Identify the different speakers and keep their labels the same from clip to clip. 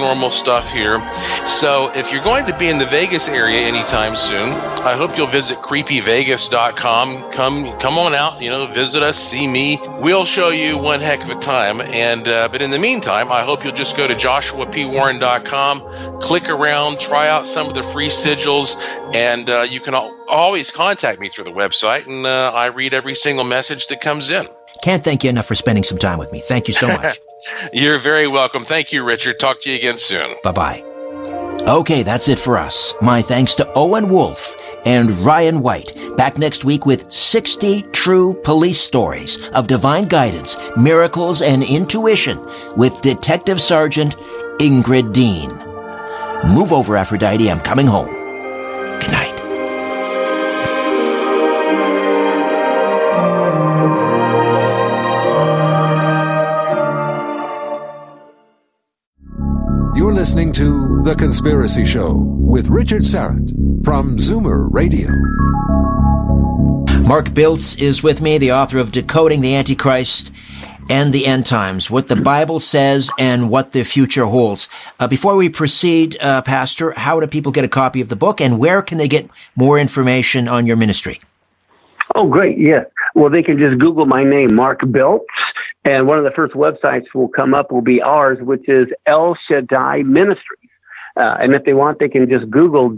Speaker 1: normal stuff here. So if you're going to be in the Vegas area anytime soon, I hope you'll visit creepyvegas.com. Come on out, visit us, see me. We'll show you one heck of a time. And but in the meantime, I hope you'll just go to joshuapwarren.com, click around, try out some of the free sigils, and you can always contact me through the website, and I read every single message that comes in.
Speaker 2: Can't thank you enough for spending some time with me. Thank you so much.
Speaker 1: You're very welcome. Thank you, Richard. Talk to you again soon.
Speaker 2: Bye-bye. Okay, that's it for us. My thanks to Owen Wolf and Ryan White. Back next week with 60 true police stories of divine guidance, miracles, and intuition with Detective Sergeant Ingrid Dean. Move over, Aphrodite. I'm coming home. Good night.
Speaker 3: You're listening to The Conspiracy Show with Richard Syrett from Zoomer Radio.
Speaker 2: Mark Biltz is with me, the author of Decoding the Antichrist and the End Times, What the Bible Says and What the Future Holds. Before we proceed, Pastor, how do people get a copy of the book, and where can they get more information on your ministry?
Speaker 4: Oh, great, yes. Well, they can just Google my name, Mark Biltz, and one of the first websites will come up will be ours, which is El Shaddai Ministries. And if they want, they can just Google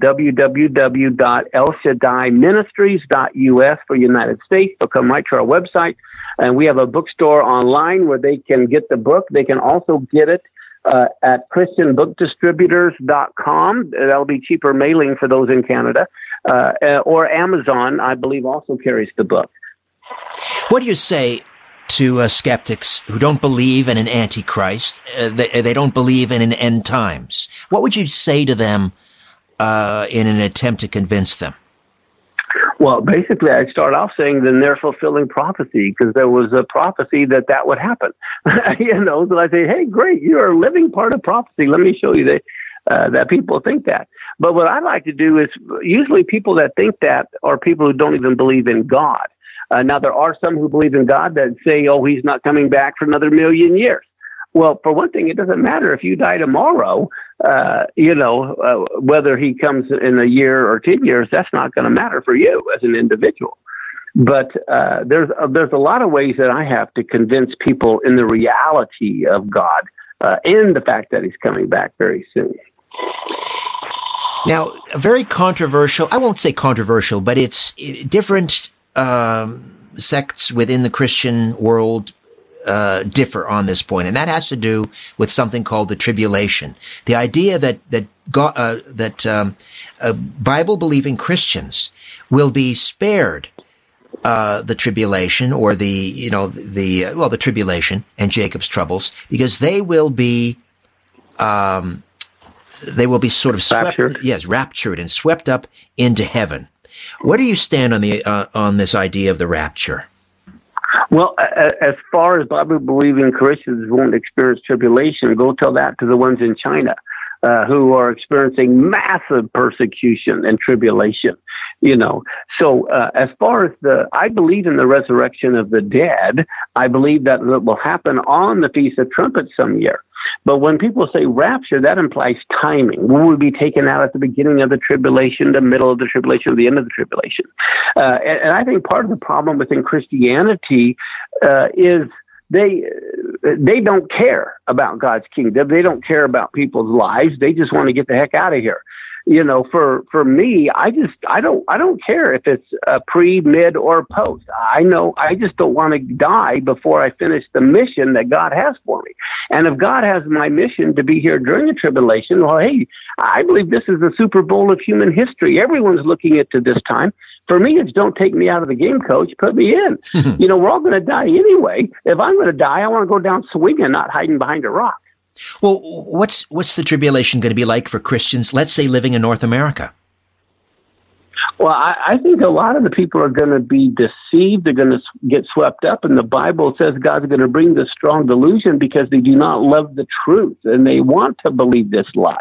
Speaker 4: www.elshaddaiministries.us for United States. They'll come right to our website. And we have a bookstore online where they can get the book. They can also get it at christianbookdistributors.com. That'll be cheaper mailing for those in Canada. Or Amazon, I believe, also carries the book.
Speaker 2: What do you say to skeptics who don't believe in an antichrist? They don't believe in an end times. What would you say to them in an attempt to convince them?
Speaker 4: Well, basically, I'd start off saying then they're fulfilling prophecy, because there was a prophecy that would happen. So I say, hey, great, you're a living part of prophecy. Let me show you that people think that. But what I like to do is, usually people that think that are people who don't even believe in God. Now, there are some who believe in God that say, oh, he's not coming back for another 1,000,000 years. Well, for one thing, it doesn't matter if you die tomorrow, whether he comes in a year or 10 years, that's not going to matter for you as an individual. But there's a lot of ways that I have to convince people in the reality of God and the fact that he's coming back very soon.
Speaker 2: Now, very controversial, I won't say controversial, but it's different sects within the Christian world differ on this point, and that has to do with something called the tribulation. The idea that Bible-believing Christians will be spared the tribulation, or the tribulation and Jacob's troubles, because they will be sort of raptured and swept up into heaven. Where do you stand on this idea of the rapture?
Speaker 4: Well, as far as Bible-believing Christians won't experience tribulation, go tell that to the ones in China who are experiencing massive persecution and tribulation. So as far as I believe in the resurrection of the dead, I believe that it will happen on the Feast of Trumpets some year. But when people say rapture, that implies timing. Will we be taken out at the beginning of the tribulation, the middle of the tribulation, or the end of the tribulation? And I think part of the problem within Christianity is they don't care about God's kingdom. They don't care about people's lives. They just want to get the heck out of here. For me, I don't care if it's pre, mid, or post. I just don't want to die before I finish the mission that God has for me. And if God has my mission to be here during the tribulation, well, hey, I believe this is the Super Bowl of human history. Everyone's looking at to this time. For me, it's don't take me out of the game, coach. Put me in. We're all going to die anyway. If I'm going to die, I want to go down swinging, not hiding behind a rock.
Speaker 2: Well, what's the tribulation going to be like for Christians, let's say, living in North America?
Speaker 4: Well, I think a lot of the people are going to be deceived. They're going to get swept up. And the Bible says God's going to bring this strong delusion because they do not love the truth and they want to believe this lie.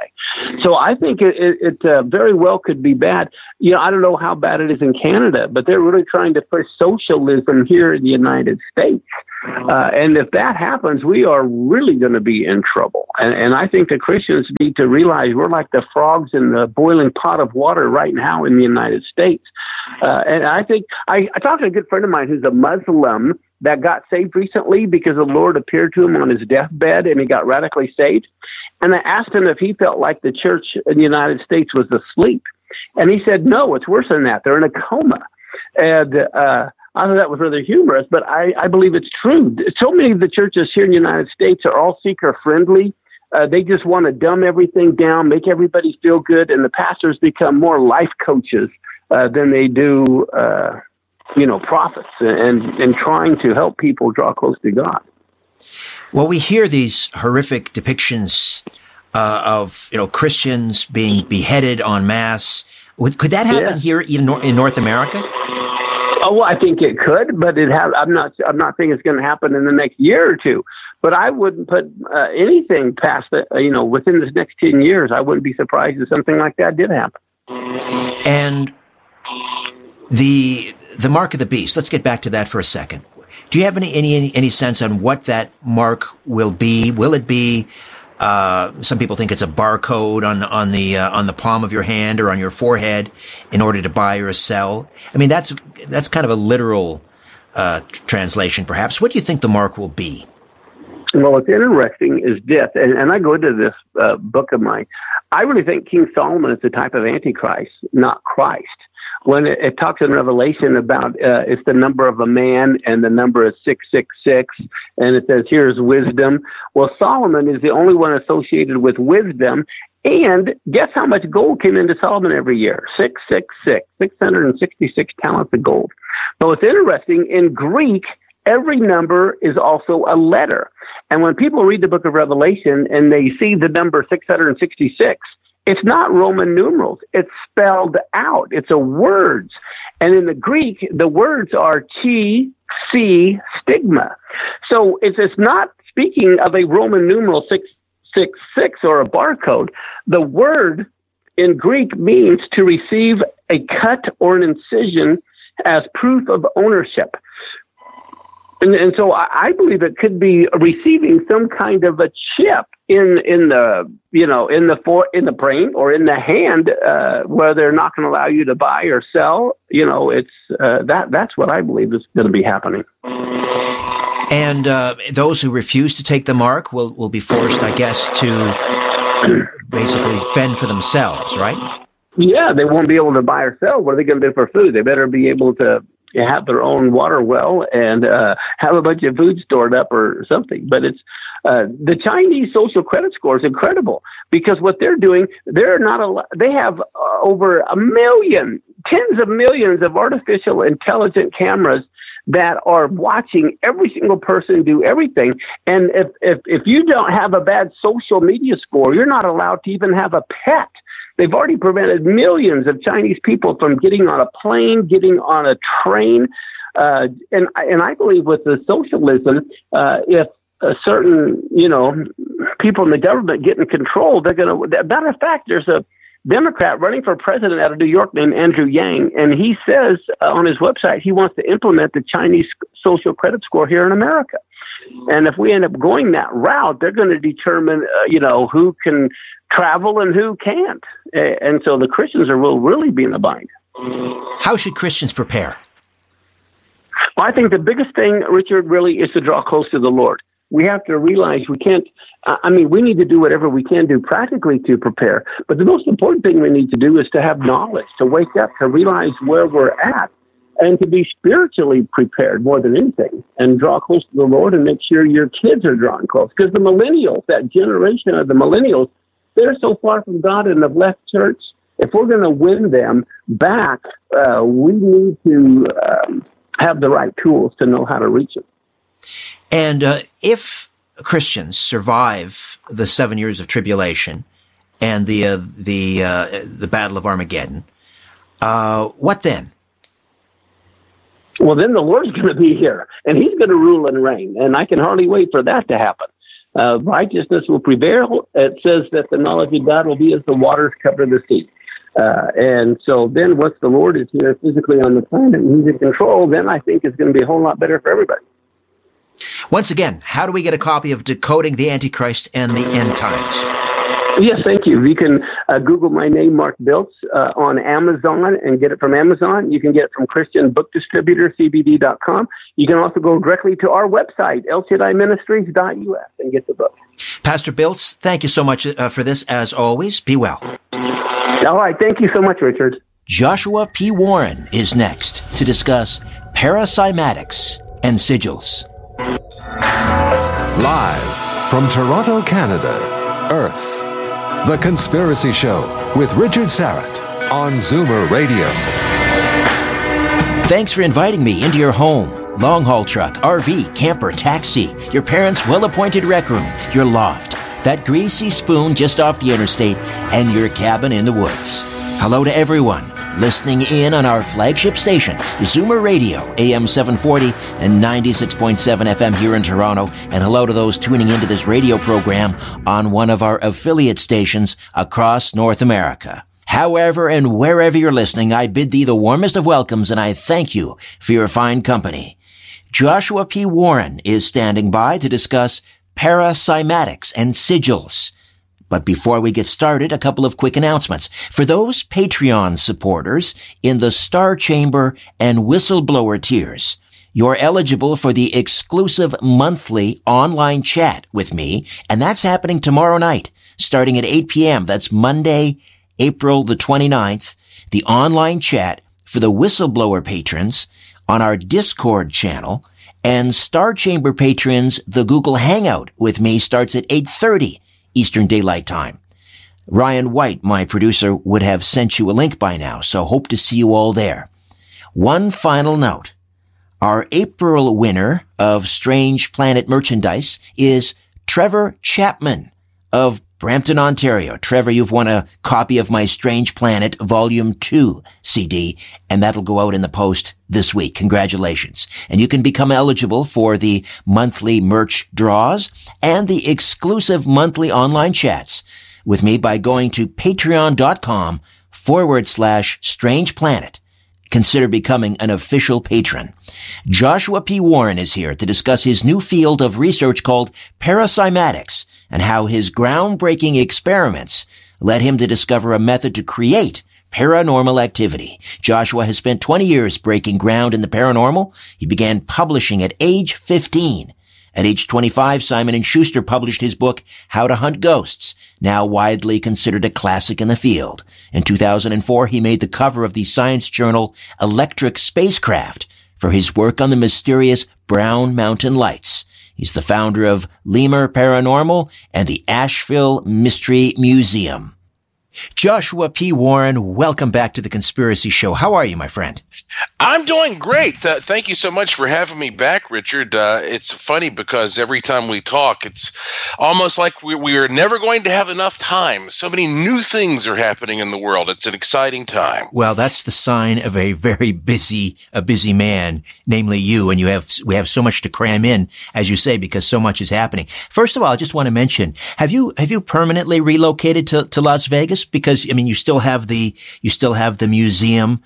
Speaker 4: So I think it very well could be bad. I don't know how bad it is in Canada, but they're really trying to push socialism here in the United States. And if that happens, we are really going to be in trouble. And I think the Christians need to realize we're like the frogs in the boiling pot of water right now in the United States. And I think I talked to a good friend of mine who's a Muslim that got saved recently because the Lord appeared to him on his deathbed and he got radically saved. And I asked him if he felt like the church in the United States was asleep. And he said, no, it's worse than that. They're in a coma. And I thought that was rather humorous, but I believe it's true. So many of the churches here in the United States are all seeker-friendly. They just want to dumb everything down, make everybody feel good, and the pastors become more life coaches than they do, prophets and trying to help people draw close to God.
Speaker 2: Well, we hear these horrific depictions of Christians being beheaded en masse. Could that happen here, even in North America?
Speaker 4: Oh, well, I think it could, but I'm not saying it's going to happen in the next year or two. But I wouldn't put anything past that. Within this next 10 years, I wouldn't be surprised if something like that did happen.
Speaker 2: And the mark of the beast. Let's get back to that for a second. Do you have any sense on what that mark will be? Will it be? Some people think it's a barcode on the palm of your hand or on your forehead in order to buy or sell. I mean, that's kind of a literal translation, perhaps. What do you think the mark will be?
Speaker 4: Well, what's interesting is this, and I go into this book of mine. I really think King Solomon is the type of Antichrist, not Christ. When it talks in Revelation about it's the number of a man and the number is 666, and it says here's wisdom. Well, Solomon is the only one associated with wisdom. And guess how much gold came into Solomon every year? 666 talents of gold. But what's interesting, in Greek, every number is also a letter. And when people read the book of Revelation and they see the number 666, it's not Roman numerals. It's spelled out. It's a words. And in the Greek, the words are chi, psi, stigma. So it's not speaking of a Roman numeral 666 or a barcode. The word in Greek means to receive a cut or an incision as proof of ownership. And so I believe it could be receiving some kind of a chip in the brain or in the hand where they're not going to allow you to buy or sell. That's what I believe is going to be happening.
Speaker 2: And those who refuse to take the mark will be forced, I guess, to basically fend for themselves, right? Yeah,
Speaker 4: they won't be able to buy or sell. What are they going to do for food? They better be able to have their own water well and have a bunch of food stored up or something. But it's the Chinese social credit score is incredible because what they're doing, they have over 1 million, tens of millions of artificial intelligent cameras that are watching every single person do everything. And if you don't have a bad social media score, you're not allowed to even have a pet. They've already prevented millions of Chinese people from getting on a plane, getting on a train. And I believe with the socialism, if a certain, people in the government get in control, they're going to, matter of fact, there's a Democrat running for president out of New York named Andrew Yang. And he says on his website, he wants to implement the Chinese social credit score here in America. And if we end up going that route, they're going to determine, who can travel and who can't. And so the Christians will really be in a bind.
Speaker 2: How should Christians prepare?
Speaker 4: Well, I think the biggest thing, Richard, really is to draw close to the Lord. We have to realize we can't, we need to do whatever we can do practically to prepare. But the most important thing we need to do is to have knowledge, to wake up, to realize where we're at, and to be spiritually prepared more than anything, and draw close to the Lord and make sure your kids are drawn close. Because the millennials, that generation of the millennials, they're so far from God and have left church. If we're going to win them back, we need to have the right tools to know how to reach them.
Speaker 2: And if Christians survive the 7 years of tribulation and the Battle of Armageddon, what then?
Speaker 4: Well, then the Lord's going to be here, and He's going to rule and reign, and I can hardly wait for that to happen. righteousness will prevail. It says that the knowledge of God will be as the waters cover the sea. And so then once the Lord is here physically on the planet and he's in control, then I think it's going to be a whole lot better for everybody.
Speaker 2: Once again, how do we get a copy of Decoding the Antichrist and the End Times?
Speaker 4: Yes, thank you. You can Google my name, Mark Biltz, on Amazon and get it from Amazon. You can get it from Christian Book Distributor, CBD.com. You can also go directly to our website, ElShaddaiMinistries.us, and get the book.
Speaker 2: Pastor Biltz, thank you so much for this, as always. Be well.
Speaker 4: All right. Thank you so much, Richard.
Speaker 2: Joshua P. Warren is next to discuss paracymatics and sigils.
Speaker 3: Live from Toronto, Canada, Earth. The Conspiracy Show with Richard Syrett on Zoomer Radio.
Speaker 2: Thanks for inviting me into your home, long-haul truck, RV, camper, taxi, your parents' well-appointed rec room, your loft, that greasy spoon just off the interstate, and your cabin in the woods. Hello to everyone listening in on our flagship station, Zoomer Radio, AM 740 and 96.7 FM here in Toronto. And hello to those tuning into this radio program on one of our affiliate stations across North America. However and wherever you're listening, I bid thee the warmest of welcomes, and I thank you for your fine company. Joshua P. Warren is standing by to discuss paracymatics and sigils. But before we get started, a couple of quick announcements. For those Patreon supporters in the Star Chamber and Whistleblower tiers, you're eligible for the exclusive monthly online chat with me, and that's happening tomorrow night, starting at 8 p.m. That's Monday, April the 29th, the online chat for the Whistleblower patrons on our Discord channel, and Star Chamber patrons, the Google Hangout with me starts at 8:30 Eastern Daylight Time. Ryan White, my producer, would have sent you a link by now, so hope to see you all there. One final note. Our April winner of Strange Planet merchandise is Trevor Chapman of Brampton, Ontario. Trevor, you've won a copy of my Strange Planet Volume 2 CD, and that'll go out in the post this week. Congratulations. And you can become eligible for the monthly merch draws and the exclusive monthly online chats with me by going to patreon.com/Strange Planet. Consider becoming an official patron. Joshua P. Warren is here to discuss his new field of research called paracymatics and how his groundbreaking experiments led him to discover a method to create paranormal activity. Joshua has spent 20 years breaking ground in the paranormal. He began publishing at age 15. At age 25, Simon & Schuster published his book, How to Hunt Ghosts, now widely considered a classic in the field. In 2004, he made the cover of the science journal Electric Spacecraft for his work on the mysterious Brown Mountain Lights. He's the founder of Lemur Paranormal and the Asheville Mystery Museum. Joshua P. Warren, welcome back to The Conspiracy Show. How are you, my friend?
Speaker 1: I'm doing great. Thank you so much for having me back, Richard. It's funny because every time we talk, it's almost like we are never going to have enough time. So many new things are happening in the world. It's an exciting time.
Speaker 2: Well, that's the sign of a very busy man, namely you. And we have so much to cram in, as you say, because so much is happening. First of all, I just want to mention, have you permanently relocated to Las Vegas? Because, I mean, you still have the museum,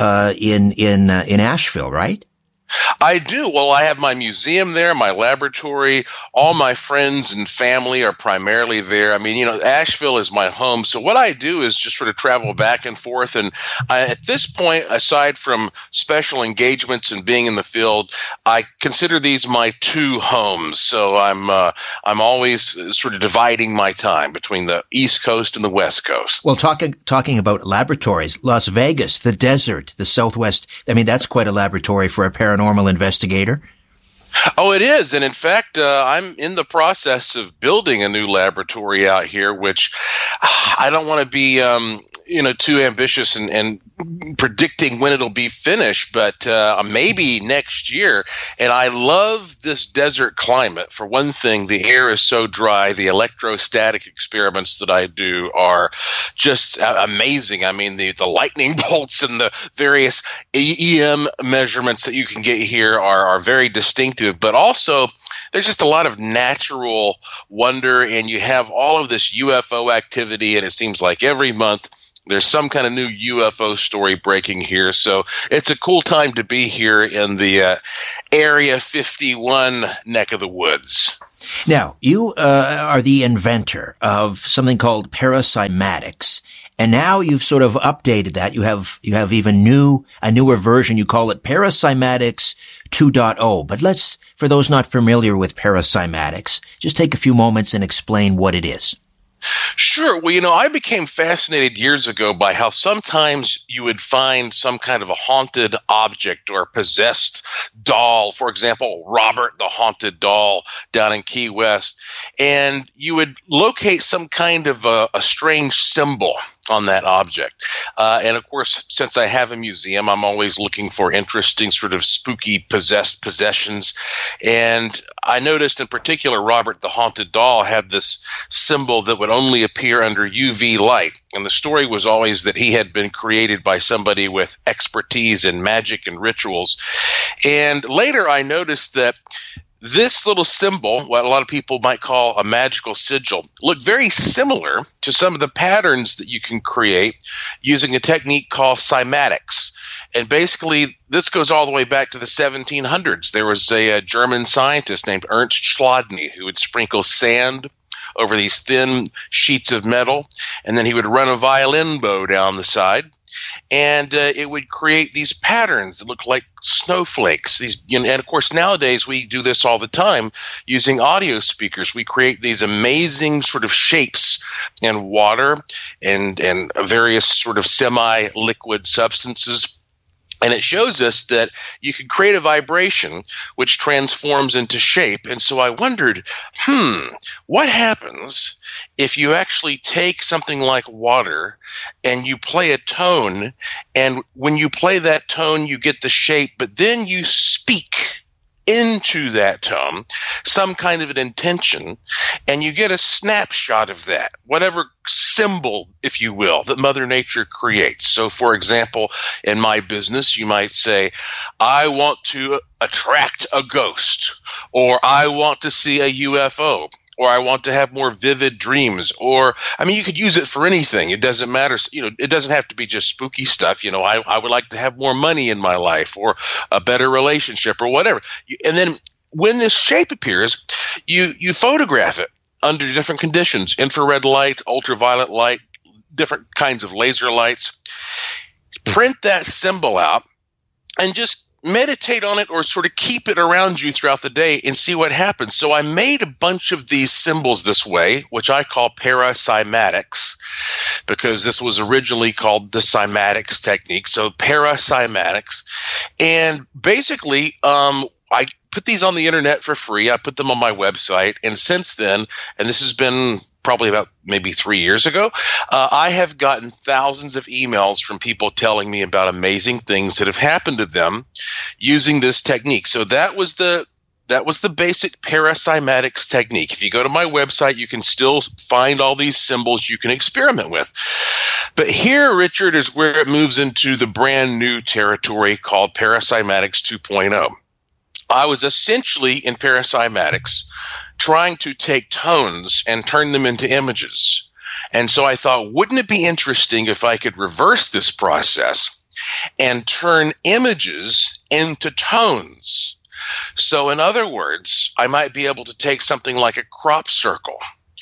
Speaker 2: in Asheville, right?
Speaker 1: I do. Well, I have my museum there, my laboratory. All my friends and family are primarily there. I mean, you know, Asheville is my home. So what I do is just sort of travel back and forth. And at this point, aside from special engagements and being in the field, I consider these my two homes. So I'm always sort of dividing my time between the East Coast and the West Coast.
Speaker 2: Well, talking about laboratories, Las Vegas, the desert, the Southwest, I mean, that's quite a laboratory for a paranormal investigator.
Speaker 1: Oh, it is. And in fact, I'm in the process of building a new laboratory out here, which I don't want to be, too ambitious and predicting when it'll be finished, but maybe next year. And I love this desert climate. For one thing, the air is so dry. The electrostatic experiments that I do are just amazing. I mean, the lightning bolts and the various EM measurements that you can get here are very distinctive, but also there's just a lot of natural wonder, and you have all of this UFO activity, and it seems like every month there's some kind of new UFO story breaking here. So it's a cool time to be here in the Area 51 neck of the woods.
Speaker 2: Now, you are the inventor of something called paracymatics, and now you've sort of updated that. You have even a newer version. You call it Paracymatics 2.0. But let's, for those not familiar with paracymatics, just take a few moments and explain what it is.
Speaker 1: Sure. Well, I became fascinated years ago by how sometimes you would find some kind of a haunted object or possessed doll, for example, Robert the Haunted Doll down in Key West, and you would locate some kind of a strange symbol on that object. And of course, since I have a museum, I'm always looking for interesting sort of spooky possessions. And I noticed in particular, Robert the Haunted Doll had this symbol that would only appear under UV light. And the story was always that he had been created by somebody with expertise in magic and rituals. And later I noticed that this little symbol, what a lot of people might call a magical sigil, looked very similar to some of the patterns that you can create using a technique called cymatics. And basically, this goes all the way back to the 1700s. There was a German scientist named Ernst Chladni who would sprinkle sand over these thin sheets of metal, and then he would run a violin bow down the side. And it would create these patterns that look like snowflakes. And of course, nowadays we do this all the time using audio speakers. We create these amazing sort of shapes in water and various sort of semi-liquid substances. And it shows us that you can create a vibration which transforms into shape. And so I wondered, what happens if you actually take something like water and you play a tone, and when you play that tone, you get the shape, but then you speak into that tone some kind of an intention, and you get a snapshot of that, whatever symbol, if you will, that Mother Nature creates. So, for example, in my business, you might say, I want to attract a ghost, or I want to see a UFO, or I want to have more vivid dreams, or, you could use it for anything. It doesn't matter. It doesn't have to be just spooky stuff. I would like to have more money in my life, or a better relationship, or whatever. And then when this shape appears, you photograph it under different conditions, infrared light, ultraviolet light, different kinds of laser lights. Print that symbol out and just meditate on it, or sort of keep it around you throughout the day and see what happens. So I made a bunch of these symbols this way, which I call paracymatics, because this was originally called the cymatics technique. So paracymatics. And basically, I put these on the internet for free. I put them on my website. And since then, and this has been probably about maybe 3 years ago, I have gotten thousands of emails from people telling me about amazing things that have happened to them using this technique. So that was the basic paracymatics technique. If you go to my website, you can still find all these symbols you can experiment with. But here, Richard, is where it moves into the brand new territory called Paracymatics 2.0. I was essentially in paracymatics trying to take tones and turn them into images. And so I thought, wouldn't it be interesting if I could reverse this process and turn images into tones? So in other words, I might be able to take something like a crop circle,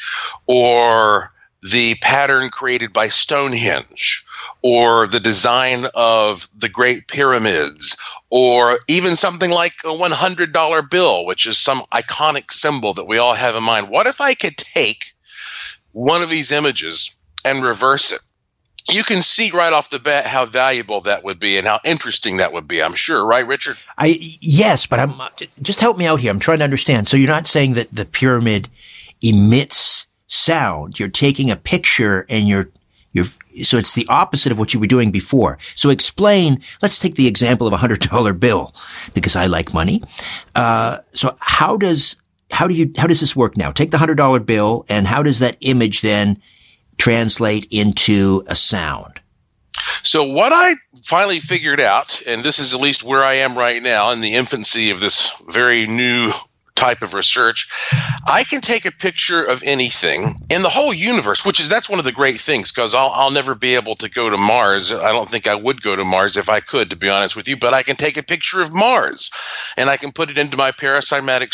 Speaker 1: or the pattern created by Stonehenge, or the design of the Great Pyramids, or even something like a $100 bill, which is some iconic symbol that we all have in mind. What if I could take one of these images and reverse it? You can see right off the bat how valuable that would be and how interesting that would be, I'm sure. Right, Richard?
Speaker 2: Yes, but just help me out here. I'm trying to understand. So you're not saying that the pyramid emits sound. You're taking a picture and so it's the opposite of what you were doing before. So explain, let's take the example of a $100 bill, because I like money. So how does this work now? Take the $100 bill, and how does that image then translate into a sound?
Speaker 1: So what I finally figured out, and this is at least where I am right now in the infancy of this very new type of research, I can take a picture of anything in the whole universe, that's one of the great things, because I'll never be able to go to Mars. I don't think I would go to Mars if I could, to be honest with you, but I can take a picture of Mars and I can put it into my Paracymatics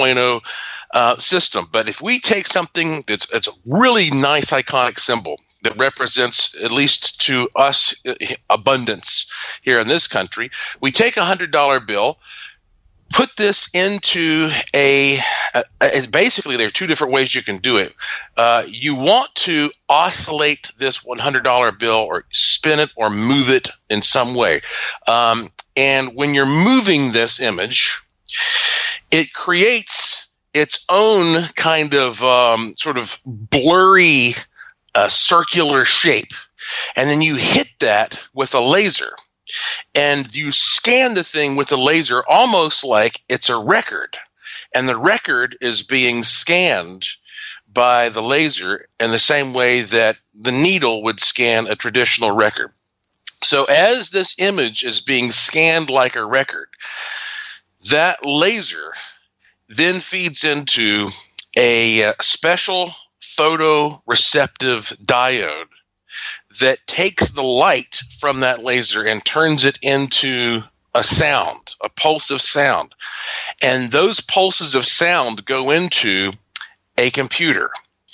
Speaker 1: 2.0 system. But if we take something it's a really nice iconic symbol that represents, at least to us, abundance here in this country, we take a $100 bill, put this into basically there are two different ways you can do it. You want to oscillate this $100 bill, or spin it or move it in some way. And when you're moving this image, it creates its own kind of sort of blurry circular shape. And then you hit that with a laser. And you scan the thing with a laser almost like it's a record. And the record is being scanned by the laser in the same way that the needle would scan a traditional record. So as this image is being scanned like a record, that laser then feeds into a special photoreceptive diode that takes the light from that laser and turns it into a sound, a pulse of sound. And those pulses of sound go into a computer.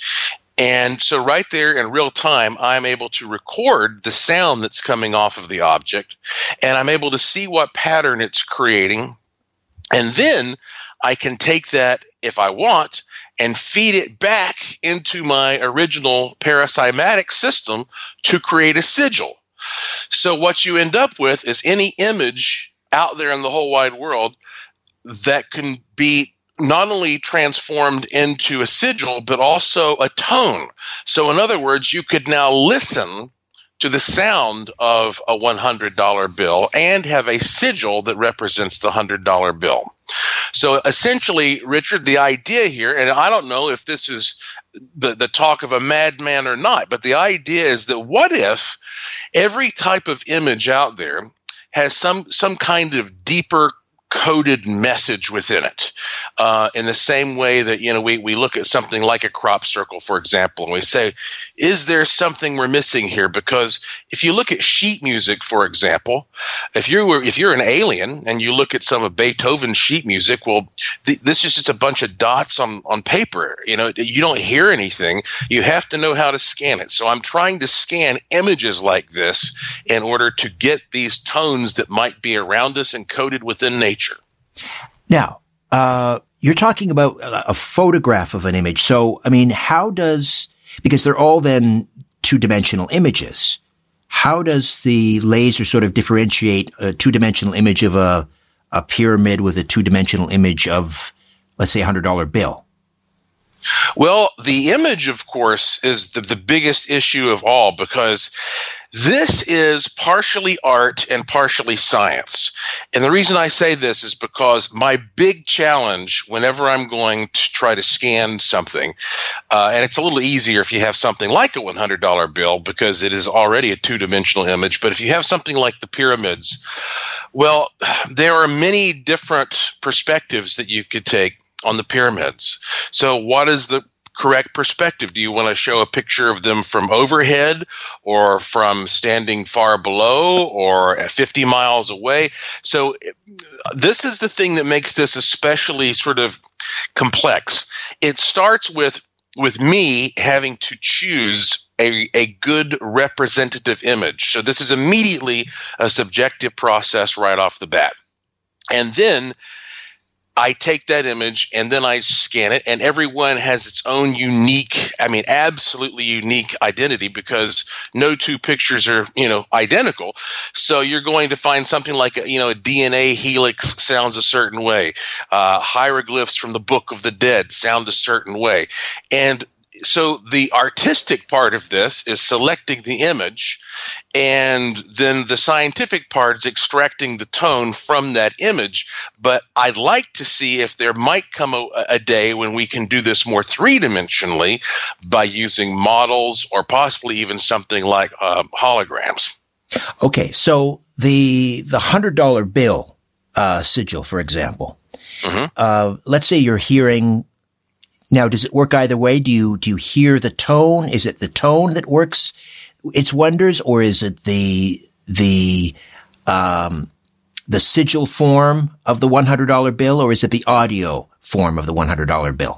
Speaker 1: And so right there in real time, I'm able to record the sound that's coming off of the object, and I'm able to see what pattern it's creating. And then I can take that, if I want, and feed it back into my original Paracymatic system to create a sigil. So what you end up with is any image out there in the whole wide world that can be not only transformed into a sigil, but also a tone. So in other words, you could now listen to the sound of a $100 bill and have a sigil that represents the $100 bill. So essentially, Richard, the idea here, and I don't know if this is the talk of a madman or not, but the idea is that what if every type of image out there has some kind of deeper coded message within it, in the same way that, we look at something like a crop circle, for example, and we say, is there something we're missing here? Because if you look at sheet music, for example, if you're an alien and you look at some of Beethoven's sheet music, well, this is just a bunch of dots on paper. You don't hear anything. You have to know how to scan it. So I'm trying to scan images like this in order to get these tones that might be around us and coded within nature.
Speaker 2: Now, you're talking about a photograph of an image. So, because they're all then two-dimensional images, how does the laser sort of differentiate a two-dimensional image of a pyramid with a two-dimensional image of, let's say, a $100 bill?
Speaker 1: Well, the image, of course, is the biggest issue of all, because this is partially art and partially science. And the reason I say this is because my big challenge whenever I'm going to try to scan something, and it's a little easier if you have something like a $100 bill because it is already a two-dimensional image, but if you have something like the pyramids, well, there are many different perspectives that you could take on the pyramids. So what is the correct perspective? Do you want to show a picture of them from overhead, or from standing far below, or 50 miles away? So this is the thing that makes this especially sort of complex. It starts with me having to choose a good representative image. So this is immediately a subjective process right off the bat. And then I take that image and then I scan it, and everyone has its own unique, absolutely unique identity, because no two pictures are, identical. So you're going to find something like, a DNA helix sounds a certain way. Hieroglyphs from the Book of the Dead sound a certain way. And so the artistic part of this is selecting the image, and then the scientific part is extracting the tone from that image. But I'd like to see if there might come a day when we can do this more three-dimensionally by using models, or possibly even something like holograms.
Speaker 2: Okay, so the $100 bill sigil, for example. Let's say you're hearing. Now, does it work either way? Do you hear the tone? Is it the tone that works its wonders, or is it the sigil form of the $100 bill, or is it the audio form of the $100 bill?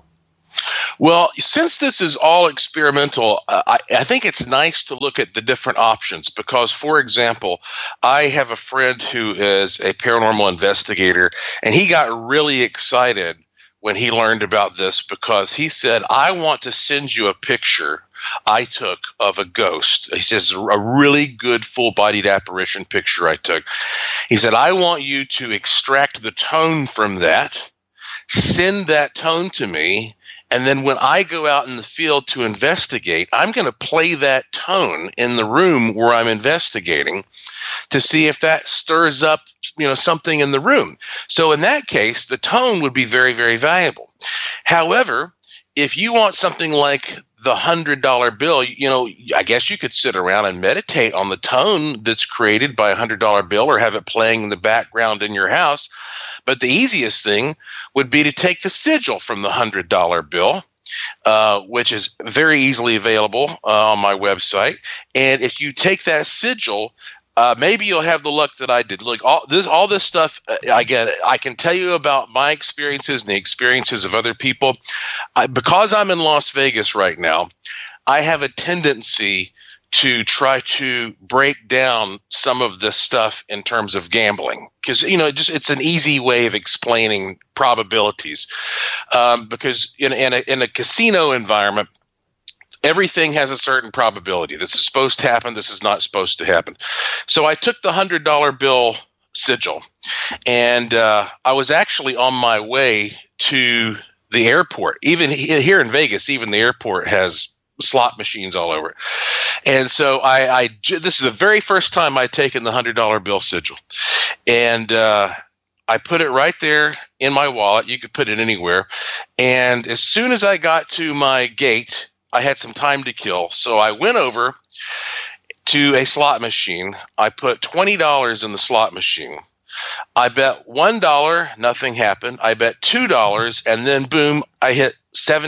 Speaker 1: Well, since this is all experimental, I think it's nice to look at the different options because, for example, I have a friend who is a paranormal investigator, and he got really excited when he learned about this because he said, I want to send you a picture I took of a ghost. He says, a really good full-bodied apparition picture I took. He said, I want you to extract the tone from that, send that tone to me, and then when I go out in the field to investigate, I'm going to play that tone in the room where I'm investigating to see if that stirs up, something in the room. So in that case, the tone would be very, very valuable. However, if you want something like the $100 bill, I guess you could sit around and meditate on the tone that's created by a $100 bill or have it playing in the background in your house. But the easiest thing would be to take the sigil from the $100 bill, which is very easily available on my website. And if you take that sigil, maybe you'll have the luck that I did. Look, all this stuff, again, I can tell you about my experiences and the experiences of other people. Because I'm in Las Vegas right now, I have a tendency to try to break down some of this stuff in terms of gambling because, it's an easy way of explaining probabilities because in a casino environment, everything has a certain probability. This is supposed to happen. This is not supposed to happen. So I took the $100 bill sigil, and I was actually on my way to the airport. Even here in Vegas, even the airport has slot machines all over. And so this is the very first time I'd taken the $100 bill sigil. And I put it right there in my wallet. You could put it anywhere. And as soon as I got to my gate, I had some time to kill. So I went over to a slot machine. I put $20 in the slot machine. I bet $1, nothing happened. I bet $2, and then boom, I hit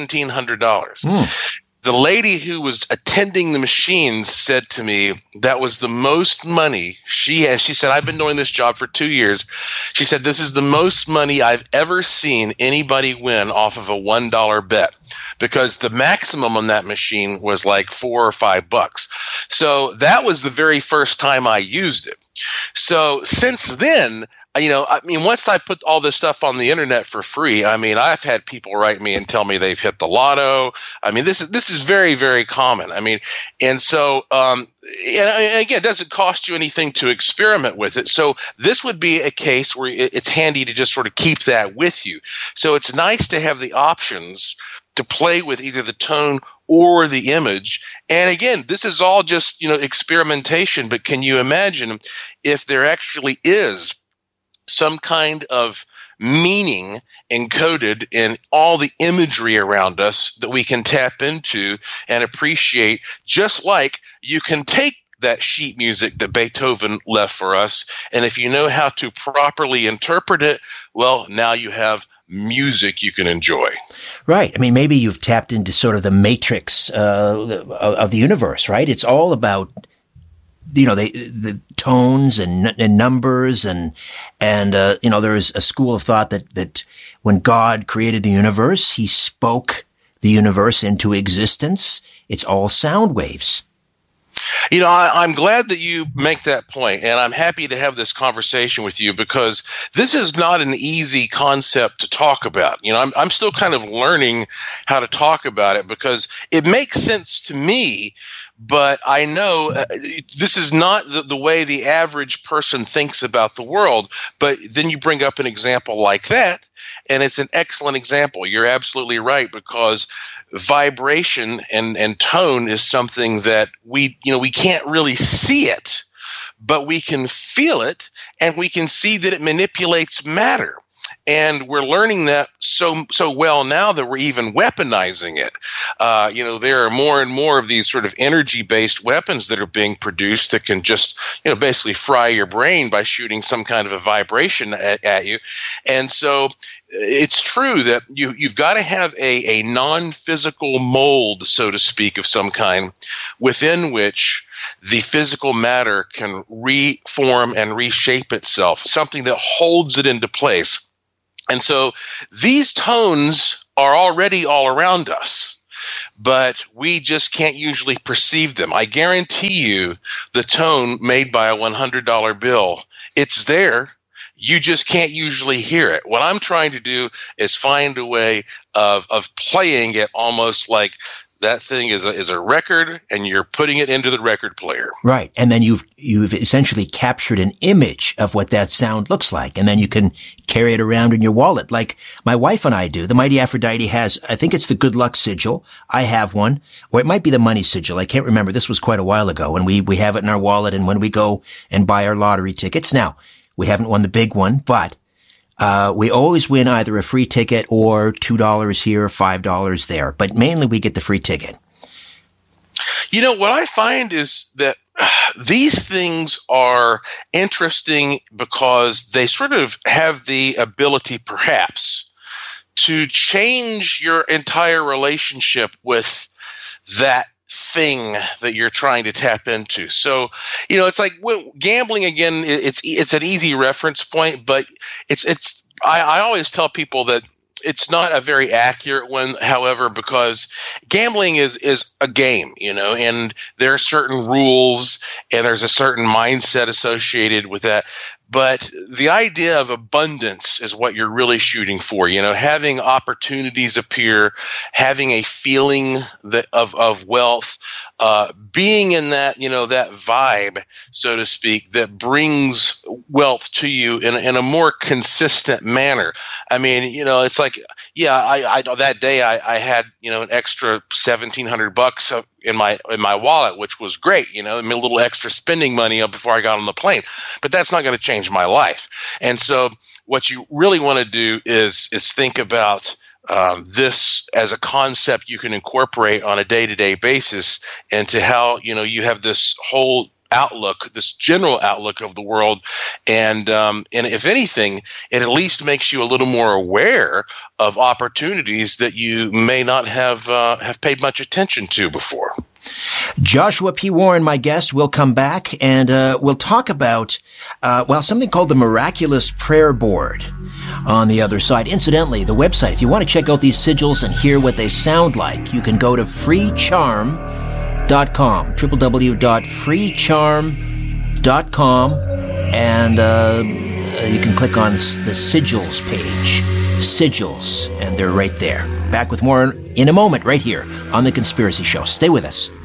Speaker 1: $1,700. The lady who was attending the machines said to me that was the most money she has. She said, I've been doing this job for 2 years. She said, this is the most money I've ever seen anybody win off of a $1 bet because the maximum on that machine was like $4 or $5. So that was the very first time I used it. So since then, once I put all this stuff on the internet for free, I've had people write me and tell me they've hit the lotto. This is very, very common. And so, and again, it doesn't cost you anything to experiment with it. So this would be a case where it's handy to just sort of keep that with you. So it's nice to have the options to play with either the tone or the image. And again, this is all just, experimentation, but can you imagine if there actually is some kind of meaning encoded in all the imagery around us that we can tap into and appreciate, just like you can take that sheet music that Beethoven left for us, and if you know how to properly interpret it, well, now you have music you can enjoy.
Speaker 2: Right. Maybe you've tapped into sort of the matrix of the universe, right? It's all about the tones and numbers and there is a school of thought that when God created the universe, he spoke the universe into existence. It's all sound waves.
Speaker 1: I'm glad that you make that point, and I'm happy to have this conversation with you because this is not an easy concept to talk about. I'm still kind of learning how to talk about it because it makes sense to me. But I know this is not the way the average person thinks about the world. But then you bring up an example like that, and it's an excellent example. You're absolutely right, because vibration and tone is something that we can't really see it, but we can feel it, and we can see that it manipulates matter. And we're learning that so well now that we're even weaponizing it. There are more and more of these sort of energy-based weapons that are being produced that can just, basically fry your brain by shooting some kind of a vibration at you. And so it's true that you've got to have a non-physical mold, so to speak, of some kind within which the physical matter can reform and reshape itself, something that holds it into place. And so these tones are already all around us, but we just can't usually perceive them. I guarantee you the tone made by a $100 bill, it's there. You just can't usually hear it. What I'm trying to do is find a way of playing it almost like that thing is a record, and you're putting it into the record player.
Speaker 2: Right. And then you've essentially captured an image of what that sound looks like. And then you can carry it around in your wallet like my wife and I do. The Mighty Aphrodite has, I think it's the Good Luck Sigil. I have one. Or it might be the Money Sigil. I can't remember. This was quite a while ago. And we have it in our wallet. And when we go and buy our lottery tickets. Now, we haven't won the big one, but we always win either a free ticket or $2 here, $5 there. But mainly we get the free ticket.
Speaker 1: What I find is that these things are interesting because they sort of have the ability, perhaps, to change your entire relationship with that thing that you're trying to tap into. So, it's like gambling again. It's an easy reference point, but I always tell people that it's not a very accurate one, however, because gambling is a game, and there are certain rules and there's a certain mindset associated with that. But the idea of abundance is what you're really shooting for, having opportunities appear, having a feeling of wealth, being in that, that vibe, so to speak, that brings wealth to you in a more consistent manner. I mean, it's like, I that day I had, an extra $1,700 in my wallet, which was great, a little extra spending money before I got on the plane. But that's not going to change my life. And so what you really want to do is think about this as a concept you can incorporate on a day-to-day basis into how, you have this whole outlook, this general outlook of the world. And if anything, it at least makes you a little more aware of opportunities that you may not have paid much attention to before.
Speaker 2: Joshua P. Warren, my guest, will come back and we'll talk about, something called the Miraculous Prayer Board on the other side. Incidentally, the website, if you want to check out these sigils and hear what they sound like, you can go to freecharm.com, www.freecharm.com, and you can click on the sigils page. Sigils, and they're right there. Back with more in a moment right here on The Conspiracy Show. Stay with us.